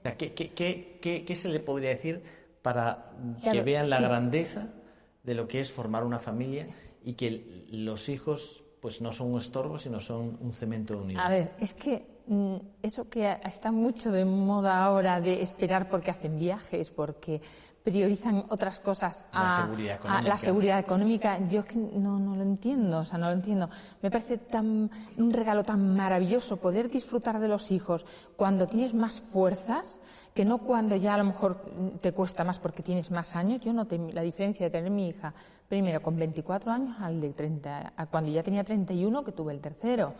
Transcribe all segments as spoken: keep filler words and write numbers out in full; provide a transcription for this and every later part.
sea, ¿qué, qué, qué, qué, qué se le podría decir para claro, que vean la sí. grandeza de lo que es formar una familia y que los hijos pues no son un estorbo, sino son un cemento de unidad? A ver, es que mm, eso que está mucho de moda ahora de esperar porque hacen viajes, porque priorizan otras cosas a la seguridad económica, a la seguridad económica, yo es que no, no lo entiendo, o sea, no lo entiendo. Me parece tan un regalo tan maravilloso poder disfrutar de los hijos cuando tienes más fuerzas, que no cuando ya a lo mejor te cuesta más porque tienes más años. Yo noté la diferencia de tener mi hija primero con veinticuatro años al de treinta, a cuando ya tenía treinta y uno, que tuve el tercero.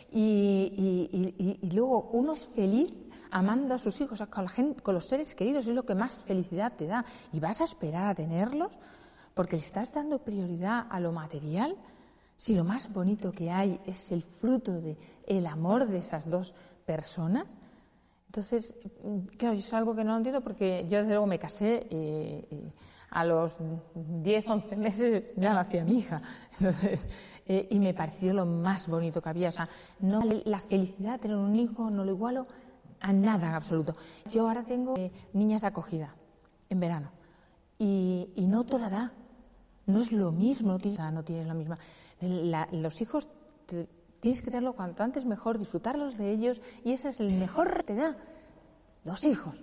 Y, y, y, y luego uno es feliz amando a sus hijos, o sea, con, la gente, con los seres queridos, es lo que más felicidad te da. Y vas a esperar a tenerlos porque le estás dando prioridad a lo material. Si lo más bonito que hay es el fruto del amor de esas dos personas. Entonces, claro, es algo que no lo entiendo porque yo desde luego me casé y, y a los diez, once meses ya nacía mi hija. Entonces, eh, y me pareció lo más bonito que había. O sea, no, la felicidad de tener un hijo no lo igualo a nada en absoluto. Yo ahora tengo eh, niñas de acogida en verano y, y noto la edad. No es lo mismo, no tienes, no tienes la misma. La, los hijos te, tienes que tenerlo cuanto antes mejor, disfrutarlos de ellos, y ese es el mejor que te da, los hijos.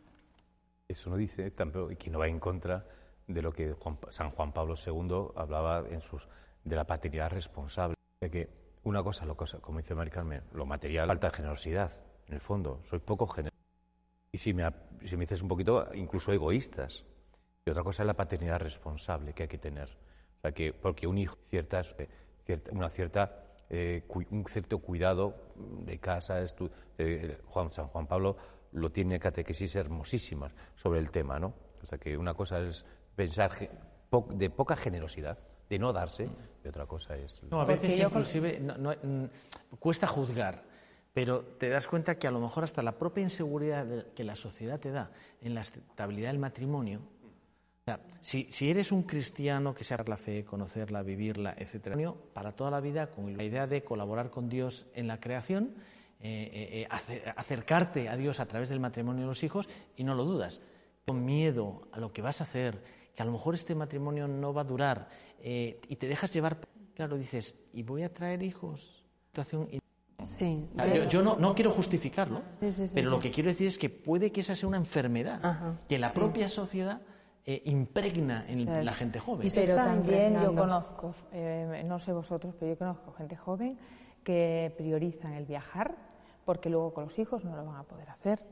Eso no dice tampoco, y que no va en contra de lo que Juan, San Juan Pablo segundo hablaba en sus de la paternidad responsable. De que una cosa, lo cosa, como dice Mari Carmen, lo material, falta de generosidad. En el fondo, soy poco generoso. Y si me, si me dices un poquito, incluso egoístas. Y otra cosa es la paternidad responsable que hay que tener. O sea, que porque un hijo, ciertas, eh, cierta, una cierta, eh, cu, un cierto cuidado de casa, estu, eh, Juan, San Juan Pablo lo tiene catequesis hermosísimas sobre el tema, ¿no? O sea, que una cosa es pensar po, de poca generosidad, de no darse, y otra cosa es... No, a veces inclusive no, no, no, cuesta juzgar. Pero te das cuenta que a lo mejor hasta la propia inseguridad que la sociedad te da en la estabilidad del matrimonio, o sea, si, si eres un cristiano que sea la fe, conocerla, vivirla, etcétera, para toda la vida, con la idea de colaborar con Dios en la creación, eh, eh, acercarte a Dios a través del matrimonio de los hijos, y no lo dudas, con miedo a lo que vas a hacer, que a lo mejor este matrimonio no va a durar, eh, y te dejas llevar, claro, dices, ¿y voy a traer hijos? Situación Sí. Yo, yo no, no quiero justificarlo, sí, sí, sí, pero sí. lo que quiero decir es que puede que esa sea una enfermedad, Ajá, que la sí. propia sociedad eh, impregna en sí, la gente joven. Y pero también yo conozco, eh, no sé vosotros, pero yo conozco gente joven que priorizan el viajar porque luego con los hijos no lo van a poder hacer.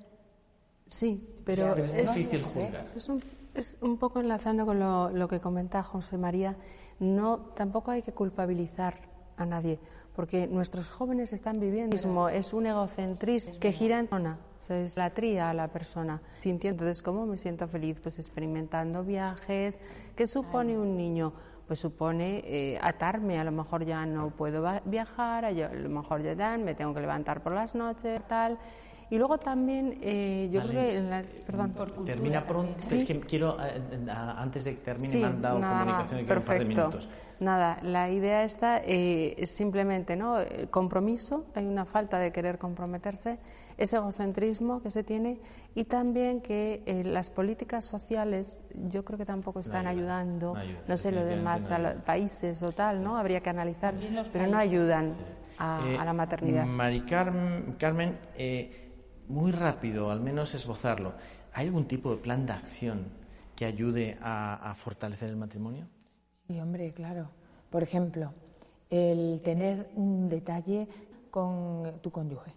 Sí, pero, pero es, es difícil juzgar. Es un, es un poco enlazando con lo, lo que comenta José María, no, tampoco hay que culpabilizar a nadie, porque nuestros jóvenes están viviendo mismo, es un egocentrismo que gira en zona, o sea, es la tría a la persona. Sintiendo, entonces, ¿cómo me siento feliz? Pues experimentando viajes. ¿Qué supone un niño? Pues supone eh, atarme, a lo mejor ya no puedo viajar, a lo mejor ya dan, me tengo que levantar por las noches, tal. Y luego también, eh, yo vale. creo que... En la, perdón. Por Termina pronto, ¿sí? Es que quiero, eh, antes de que termine, sí, me han dado nada comunicación más. y quiero un par de minutos. Nada, la idea esta eh, es simplemente, ¿no? El compromiso, hay una falta de querer comprometerse, ese egocentrismo que se tiene, y también que eh, las políticas sociales yo creo que tampoco están no ayuda, ayudando, no, ayuda, no sé lo demás, no a los países o tal, ¿no? Habría que analizar, pero países, no ayudan sí. a, eh, a la maternidad. Mari Carmen, Carmen eh, muy rápido, al menos esbozarlo, ¿hay algún tipo de plan de acción que ayude a, a fortalecer el matrimonio? Sí, hombre, claro. Por ejemplo, el tener un detalle con tu cónyuge.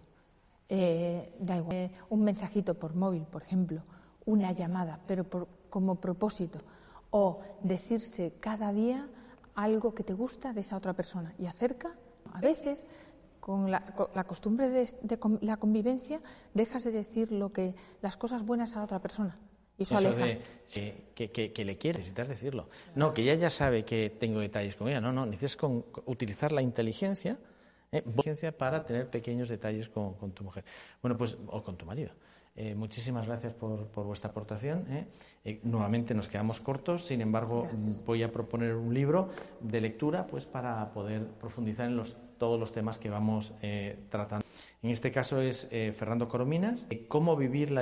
Eh, da igual, eh, un mensajito por móvil, por ejemplo, una llamada, pero por, como propósito. O decirse cada día algo que te gusta de esa otra persona. Y acerca, a veces, con la, con la costumbre de, de la convivencia, dejas de decir lo que, las cosas buenas a la otra persona. Y eso, eso aleja. De sí, que, que, que le quieres, necesitas decirlo. No, que ella ya sabe que tengo detalles con ella. No, no, necesitas con, utilizar la inteligencia, eh, inteligencia para tener pequeños detalles con, con tu mujer. Bueno, pues, o con tu marido. Eh, muchísimas gracias por, por vuestra aportación. ¿eh? Eh, nuevamente nos quedamos cortos, sin embargo, gracias. Voy a proponer un libro de lectura pues para poder profundizar en los, todos los temas que vamos eh, tratando. En este caso es eh, Fernando Corominas, eh, Cómo vivir la